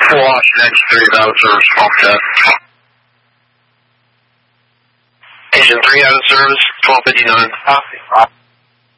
Washington X3, out of service, smoke test. Agent 3 out of service, 1259. Copy.